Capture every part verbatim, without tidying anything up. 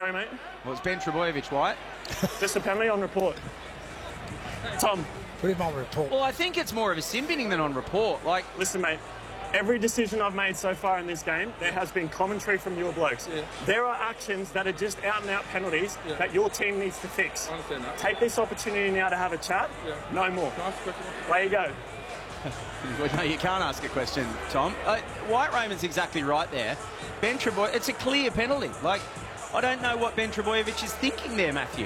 Sorry, mate. Well, it's Ben Trbojevic, White. Just a penalty on report. Tom. Put him on report. Well, I think it's more of a sin binning than on report. Like, listen, mate. Every decision I've made so far in this game, there has been commentary from your blokes. Yeah. There are actions that are just out-and-out penalties yeah. that your team needs to fix. I understand that. Take this opportunity now to have a chat. Yeah. No more. Can I ask a question? There you go. No, you can't ask a question, Tom. Uh, White Raymond's exactly right there. Ben Trebojevic, it's a clear penalty. Like, I don't know what Ben Trebojevic is thinking there, Matthew.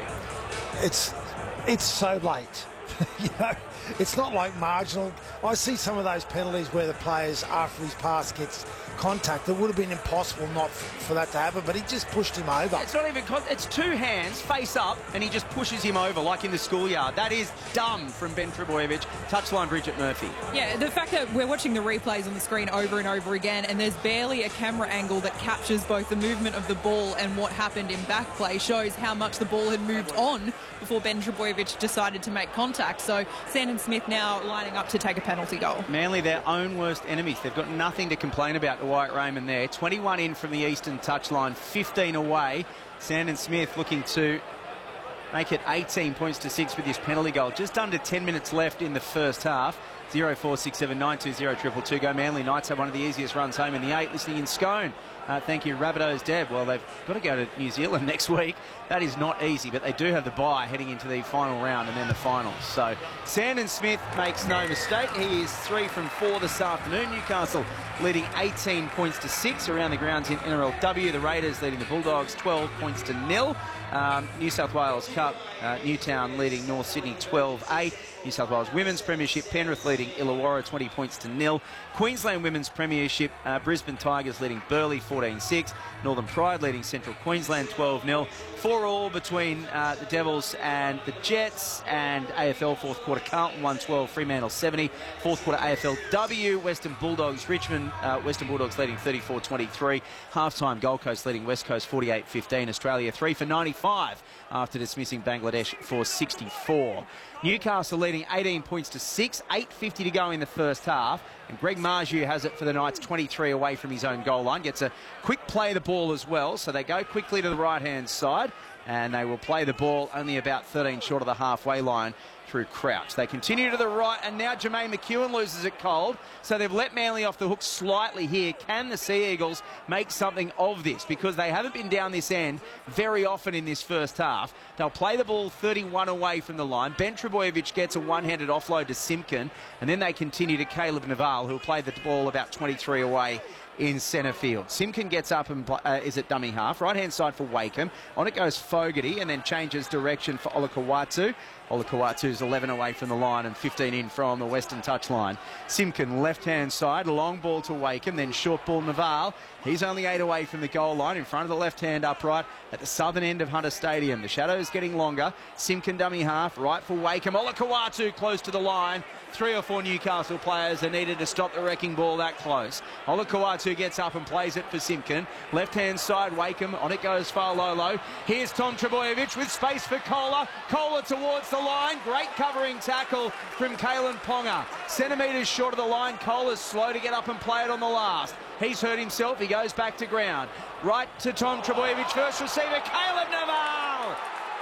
It's, it's so late. You know, it's not like marginal. I see some of those penalties where the players, after his pass gets contact, it would have been impossible not for that to happen, but he just pushed him over. It's not even, it's two hands face up and he just pushes him over like in the schoolyard. That is dumb from Ben Trbojevic. Touchline, Bridget Murphy. Yeah, the fact that we're watching the replays on the screen over and over again and there's barely a camera angle that captures both the movement of the ball and what happened in back play shows how much the ball had moved on before Ben Trbojevic decided to make contact. So Sandon Smith now lining up to take a penalty goal. Manly, their own worst enemies. They've got nothing to complain about to White Raymond there. twenty-one in from the eastern touchline, fifteen away. Sandon Smith looking to make it eighteen points to six with this penalty goal. Just under ten minutes left in the first half. zero four six seven nine two zero two two. Go Manly Knights have one of the easiest runs home in the eight. Listening in Scone. Uh, thank you, Rabbitohs Deb. Well, they've got to go to New Zealand next week. That is not easy, but they do have the bye heading into the final round and then the finals. So Sandon Smith makes no mistake. He is three from four this afternoon. Newcastle leading eighteen points to six around the grounds in N R L W. The Raiders leading the Bulldogs twelve points to nil. Um, New South Wales Cup, uh, Newtown leading North Sydney twelve eight. New South Wales Women's Premiership, Penrith leading Illawarra twenty points to nil. Queensland Women's Premiership, uh, Brisbane Tigers leading Burleigh fourteen six. Northern Pride leading Central Queensland twelve nil. four all between uh, the Devils and the Jets, and A F L fourth quarter Carlton one twelve, Fremantle seventy. Fourth quarter A F L W, Western Bulldogs, Richmond, uh, Western Bulldogs leading thirty-four twenty-three. Half-time Gold Coast leading West Coast forty-eight fifteen. Australia three for ninety-five after dismissing Bangladesh for sixty-four. Newcastle leading eighteen points to six, eight fifty to go in the first half. And Greg Marju has it for the Knights, twenty-three away from his own goal line. Gets a quick play of the ball as well, so they go quickly to the right-hand side. And they will play the ball only about thirteen short of the halfway line through Crouch. They continue to the right, and now Jermaine McEwen loses it cold. So they've let Manly off the hook slightly here. Can the Sea Eagles make something of this? Because they haven't been down this end very often in this first half. They'll play the ball thirty-one away from the line. Ben Trbojevic gets a one-handed offload to Simpkin, and then they continue to Caleb Naval, who'll play the ball about twenty-three away in centre field. Simpkin gets up and uh, is at dummy half. Right-hand side for Wakeham. On it goes Fogarty and then changes direction for Olakau'atu. Olakau'atu's eleven away from the line and fifteen in from the western touchline. Simpkin left-hand side, long ball to Wakeham, then short ball Naval. He's only eight away from the goal line in front of the left-hand upright at the southern end of Hunter Stadium. The shadow's getting longer. Simpkin dummy half, right for Wakeham. Olakau'atu close to the line. Three or four Newcastle players are needed to stop the wrecking ball that close. Olakau'atu gets up and plays it for Simpkin. Left-hand side, Wakeham. On it goes Failolo. Here's Tom Trbojevic with space for Kohler. Kohler towards the line. Great covering tackle from Kalen Ponga. Centimetres short of the line. Kohler's slow to get up and play it on the last. He's hurt himself. He goes back to ground. Right to Tom Trbojevic. First receiver, Caleb Naval.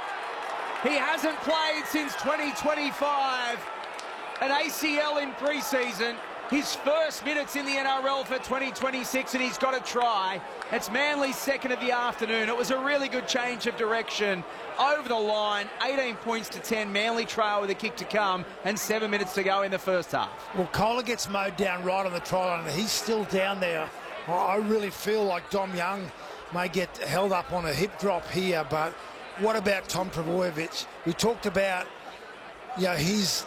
He hasn't played since twenty twenty-five. An A C L in pre-season. His first minutes in the N R L for twenty twenty-six, and he's got a try. It's Manly's second of the afternoon. It was a really good change of direction. Over the line, eighteen points to ten. Manly trail with a kick to come, and seven minutes to go in the first half. Well, Kohler gets mowed down right on the try line, and he's still down there. I really feel like Dom Young may get held up on a hip drop here, but what about Tom Trbojevic? We talked about, you know, his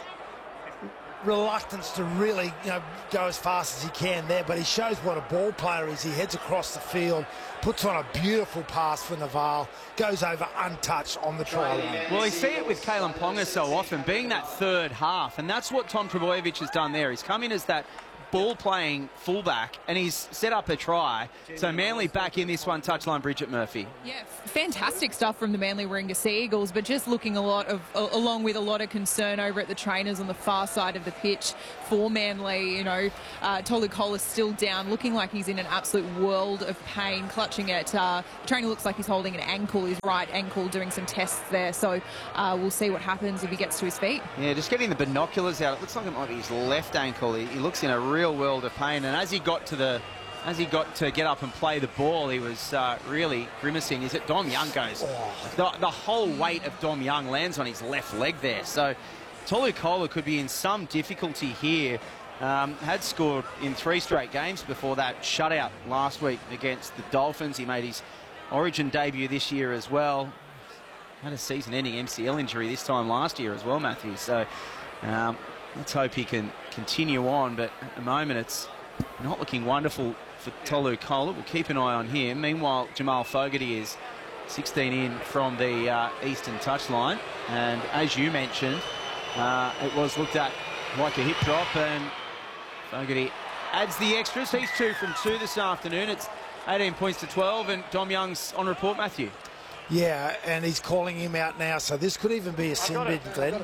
reluctance to really, you know, go as fast as he can there, but he shows what a ball player is. He heads across the field, puts on a beautiful pass for Naval, goes over untouched on the try line. Well, you see it with Kalen Ponga so often, being that third half, and that's what Tom Trbojevic has done there. He's come in as that ball-playing fullback, and he's set up a try. So Manly back in this one, touchline Bridget Murphy. Yeah, fantastic stuff from the Manly Warringah Sea Eagles, but just looking a lot of, uh, along with a lot of concern over at the trainers on the far side of the pitch for Manly. You know, uh, Tolu Cole is still down, looking like he's in an absolute world of pain, clutching at. Uh, the trainer looks like he's holding an ankle, his right ankle, doing some tests there. So uh, we'll see what happens if he gets to his feet. Yeah, just getting the binoculars out. It looks like it might be his left ankle. He, he looks in a real world of pain, and as he got to the As he got to get up and play the ball, he was uh, really grimacing. Is it Dom Young goes? The, the whole weight of Dom Young lands on his left leg there. So Tolu Koula could be in some difficulty here. Um, had scored in three straight games before that shutout last week against the Dolphins. He made his Origin debut this year as well. Had a season-ending M C L injury this time last year as well, Matthew. So um, let's hope he can continue on. But at the moment, it's not looking wonderful for Tolu Koula. We'll keep an eye on him. Meanwhile, Jamal Fogarty is sixteen in from the uh, eastern touchline. And as you mentioned, uh, it was looked at like a hip drop, and Fogarty adds the extras. He's two from two this afternoon. It's eighteen points to twelve, and Dom Young's on report, Matthew. Yeah, and he's calling him out now, so this could even be a sin bid, Glenn.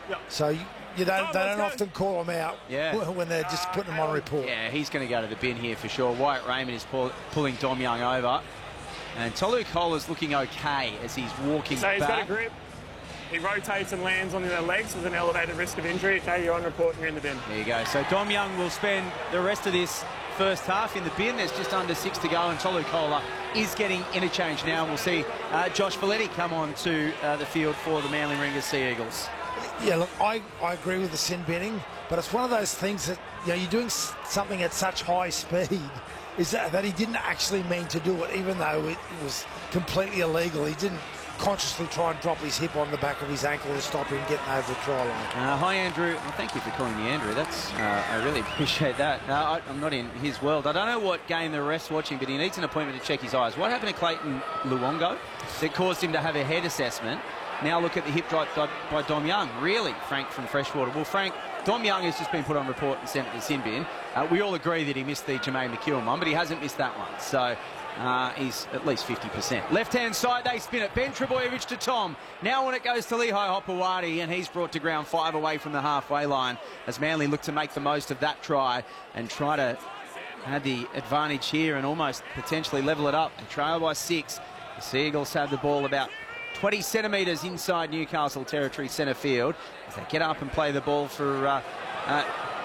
So you, you don't, they don't often call them out yeah. when they're just putting them on report. Yeah, he's going to go to the bin here for sure. Wyatt Raymond is pull, pulling Dom Young over, and Tolu Koula's looking okay as he's walking so he's back. got a grip. He rotates and lands on their legs with an elevated risk of injury. Okay, you're on report and you're in the bin. There you go. So Dom Young will spend the rest of this first half in the bin. There's just under six to go, and Tolu Koula is getting interchange now. We'll see uh, Josh Folletti come on to uh, the field for the Manly Warringah Sea Eagles. Yeah, look, I, I agree with the sin binning, but it's one of those things that, you know, you're doing something at such high speed is that, that he didn't actually mean to do it, even though it was completely illegal. He didn't consciously try and drop his hip on the back of his ankle to stop him getting over the try line. Uh, hi, Andrew. Well, thank you for calling me Andrew. That's uh, I really appreciate that. No, I, I'm not in his world. I don't know what game the ref's watching, but he needs an appointment to check his eyes. What happened to Clayton Luongo that caused him to have a head assessment? Now look at the hip drop by Dom Young. Really, Frank from Freshwater. Well, Frank, Dom Young has just been put on report and sent to the sin bin. Uh, we all agree that he missed the Jermaine McKeown one, but he hasn't missed that one. So uh, he's at least fifty percent. Left-hand side, they spin it. Ben Trbojevic to Tom. Now when it goes to Lehigh Hopewadi, and he's brought to ground five away from the halfway line as Manly look to make the most of that try and try to have the advantage here and almost potentially level it up. They trail by six. The Sea Eagles have the ball about twenty centimetres inside Newcastle territory centre field as they get up and play the ball for... Uh, uh,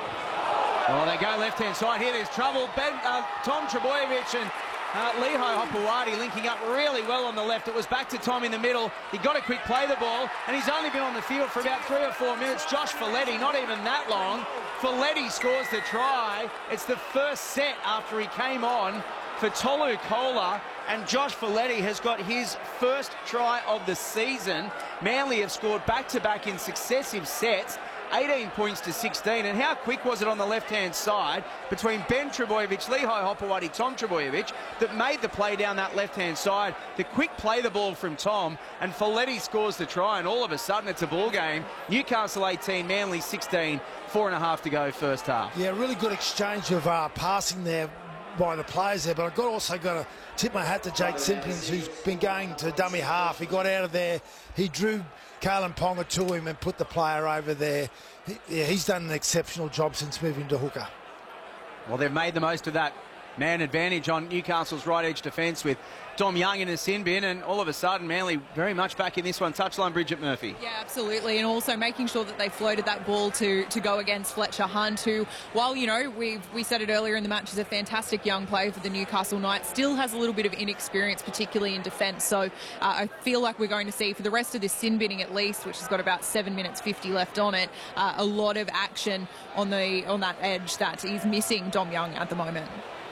well, they go left-hand side. Here there's trouble. Ben, uh, Tom Trbojevic and uh, Lehigh Hopewadi linking up really well on the left. It was back to Tom in the middle. He got a quick play the ball, and he's only been on the field for about three or four minutes. Josh Folletti, not even that long. Folletti scores the try. It's the first set after he came on for Tolu Koula, and Josh Folletti has got his first try of the season. Manly have scored back-to-back in successive sets, eighteen points to sixteen. And how quick was it on the left-hand side between Ben Trbojevic, Lehigh Hopewadi, Tom Trbojevic that made the play down that left-hand side. The quick play the ball from Tom, and Folletti scores the try, and all of a sudden it's a ball game. Newcastle eighteen, Manly sixteen, four and a half to go first half. Yeah, really good exchange of uh, passing there by the players there, but I've got also got to tip my hat to Jake Simkins, who's been going to dummy half. He got out of there, he drew Kalen Ponga to him and put the player over there. He, yeah, he's done an exceptional job since moving to hooker. Well, they've made the most of that man advantage on Newcastle's right edge defence with Dom Young in the sin bin, and all of a sudden Manly very much back in this one. Touchline Bridget Murphy. Yeah, absolutely, and also making sure that they floated that ball to to go against Fletcher Hunt, who, while, you know, we we said it earlier in the match, is a fantastic young player for the Newcastle Knights, still has a little bit of inexperience, particularly in defence. So uh, I feel like we're going to see, for the rest of this sin binning at least, which has got about seven minutes fifty left on it, uh, a lot of action on the on that edge that is missing Dom Young at the moment.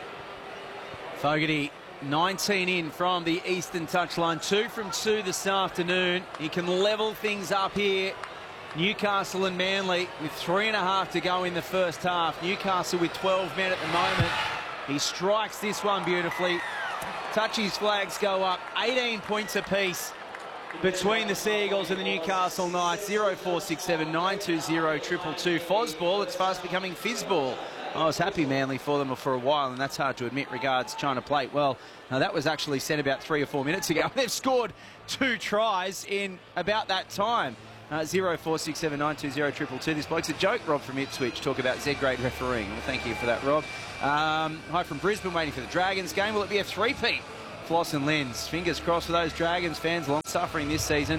Fogarty, nineteen in from the eastern touchline, two from two this afternoon. He can level things up here. Newcastle and Manly with three and a half to go in the first half. Newcastle with twelve men at the moment. He strikes this one beautifully. Touchy's flags go up. eighteen points apiece between the Sea Eagles and the Newcastle Knights. zero four six seven nine two zero two two two. Fozball, it's fast becoming Fizzball I was happy Manly for them for a while, and that's hard to admit regards China Plate. Well, now that was actually sent about three or four minutes ago. They've scored two tries in about that time. Uh, zero four six seven nine two zero triple two. This bloke's a joke. Rob from Ipswich. Talk about Z-grade refereeing. Well, thank you for that, Rob. Um, hi from Brisbane, waiting for the Dragons game. Will it be a three-peat? Floss and Lens. Fingers crossed for those Dragons fans. Long suffering this season.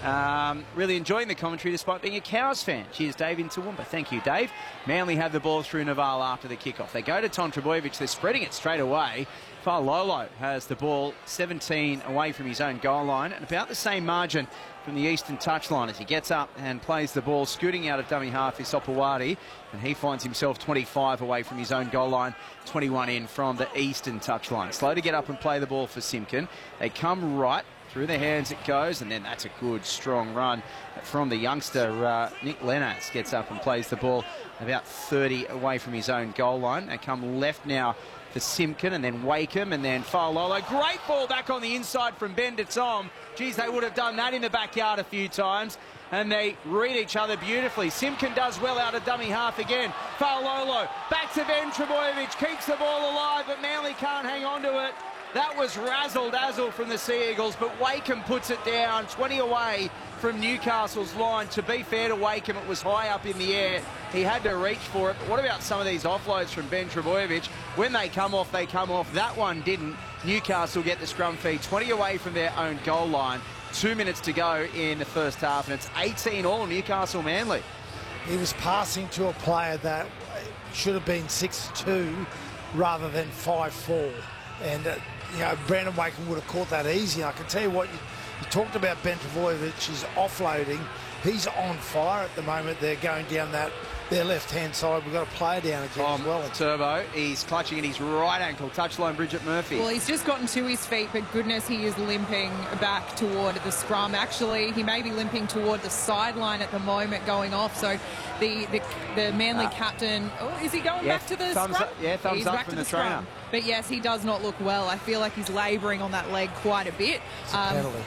Um, really enjoying the commentary despite being a Cows fan. Cheers, Dave in Toowoomba. Thank you, Dave. Manly have the ball through Naval after the kickoff. They go to Tom Trbojevic. They're spreading it straight away. Failolo has the ball seventeen away from his own goal line and about the same margin from the eastern touchline as he gets up and plays the ball, scooting out of dummy half is Sopawati, and he finds himself twenty-five away from his own goal line, twenty-one in from the eastern touchline. Slow to get up and play the ball for Simpkin. They come right. Through their hands it goes, and then that's a good, strong run from the youngster. Uh, Nick Lenaz gets up and plays the ball about thirty away from his own goal line. They come left now for Simpkin, and then Wakeham, and then Failolo. Great ball back on the inside from Ben to Tom. Geez, they would have done that in the backyard a few times, and they read each other beautifully. Simpkin does well out of dummy half again. Failolo back to Ben Trbojevic, keeps the ball alive, but Manly can't hang on to it. That was razzle-dazzle from the Sea Eagles, but Wakeham puts it down, twenty away from Newcastle's line. To be fair to Wakeham, it was high up in the air. He had to reach for it. But what about some of these offloads from Ben Trbojevic? When they come off, they come off. That one didn't. Newcastle get the scrum feed, twenty away from their own goal line. Two minutes to go in the first half, and it's eighteen all Newcastle Manly. He was passing to a player that should have been six two rather than five four. And, uh, you know, Brandon Wakeham would have caught that easy. And I can tell you what, you, you talked about Ben Trbojevic's offloading. He's on fire at the moment. They're going down that their left-hand side. We've got a player down again um, as well. Turbo, he's clutching at his right ankle. Touchline, Bridget Murphy. Well, he's just gotten to his feet, but goodness, he is limping back toward the scrum. Actually, he may be limping toward the sideline at the moment going off. So the the, the Manly uh, captain, oh, is he going yeah, back to the thumbs scrum? Up, yeah, thumbs he's up back from to the, the trainer. scrum. But yes, he does not look well. I feel like he's labouring on that leg quite a bit. It's a um, penalty.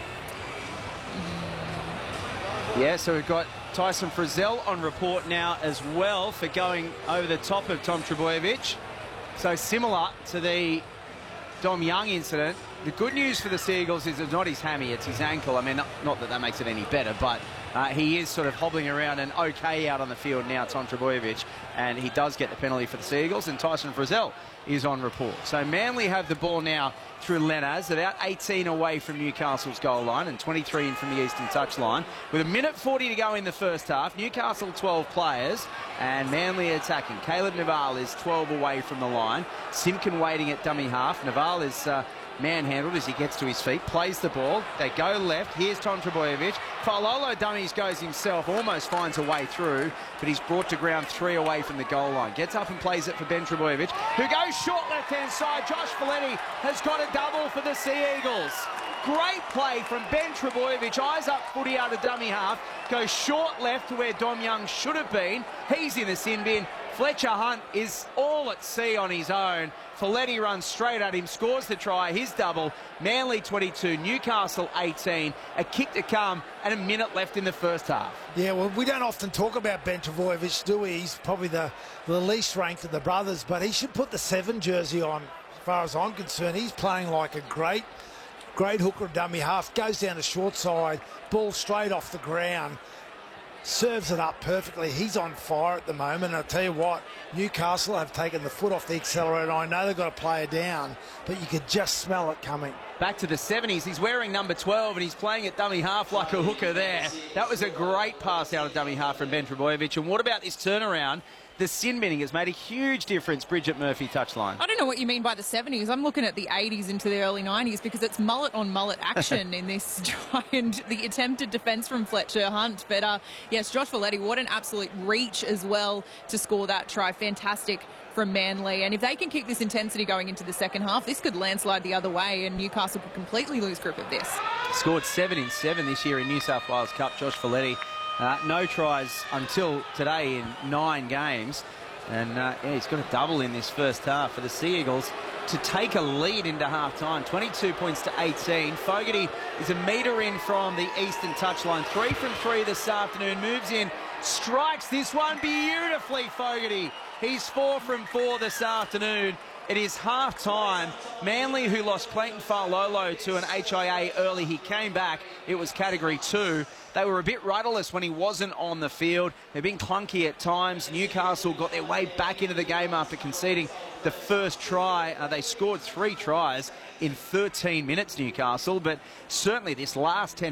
Yeah, so we've got Tyson Frizzell on report now as well for going over the top of Tom Trbojevic. So similar to the Dom Young incident. The good news for the Sea Eagles is it's not his hammy, it's his ankle. I mean, not, not that that makes it any better, but uh, he is sort of hobbling around and okay out on the field now, Tom Trbojevic, and he does get the penalty for the Sea Eagles, and Tyson Frizzell is on report. So Manly have the ball now through Lenaz, about eighteen away from Newcastle's goal line and twenty-three in from the eastern touchline. With a minute forty to go in the first half, Newcastle twelve players and Manly attacking. Caleb Naval is twelve away from the line. Simpkin waiting at dummy half. Naval is uh, manhandled as he gets to his feet, plays the ball. They go left. Here's Tom Trbojevic. Failolo dummies goes himself, almost finds a way through, but he's brought to ground three away from the goal line. Gets up and plays it for Ben Trbojevic, who goes short left-hand side. Josh Folletti has got a double for the Sea Eagles. Great play from Ben Trbojevic. Eyes up footy out of dummy half. Goes short left to where Dom Young should have been. He's in the sin bin. Fletcher Hunt is all at sea on his own. Folletti runs straight at him, scores the try, his double. Manly twenty-two, Newcastle eighteen. A kick to come and a minute left in the first half. Yeah, well, we don't often talk about Ben Trbojevic, do we? He's probably the, the least ranked of the brothers, but he should put the seven jersey on, as far as I'm concerned. He's playing like a great, great hooker dummy half. Goes down the short side, ball straight off the ground. Serves it up perfectly. He's on fire at the moment. And I'll tell you what, Newcastle have taken the foot off the accelerator. I know they've got a player down, but you could just smell it coming. Back to the seventies. He's wearing number twelve and he's playing at dummy half like a hooker there. That was a great pass out of dummy half from Ben Trbojevic. And what about this turnaround? The sin binning has made a huge difference, Bridget Murphy touchline. I don't know what you mean by the seventies. I'm looking at the eighties into the early nineties because it's mullet on mullet action in this try and the attempted defence from Fletcher Hunt. But uh, yes, Josh Folletti, what an absolute reach as well to score that try. Fantastic from Manly. And if they can keep this intensity going into the second half, this could landslide the other way and Newcastle could completely lose grip of this. Scored seven in seven this year in New South Wales Cup, Josh Folletti. Uh, no tries until today in nine games. And uh, yeah, he's got a double in this first half for the Sea Eagles to take a lead into half-time. twenty-two points to eighteen. Fogarty is a metre in from the eastern touchline. Three from three this afternoon. Moves in, strikes this one beautifully, Fogarty. He's four from four this afternoon. It is half-time. Manly, who lost Clayton Farlolo to an H I A early, he came back. It was Category two. They were a bit rudderless when he wasn't on the field. They've been clunky at times. Newcastle got their way back into the game after conceding the first try. Uh, they scored three tries in thirteen minutes, Newcastle, but certainly this last ten